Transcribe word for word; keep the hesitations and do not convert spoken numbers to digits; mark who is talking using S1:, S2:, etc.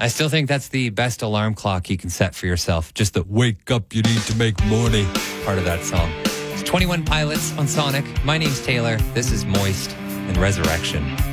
S1: I still think that's the best alarm clock you can set for yourself. Just the wake up, you need to make money part of that song. It's twenty-one Pilots on Sonic. My name's Taylor. This is Moist and Resurrection.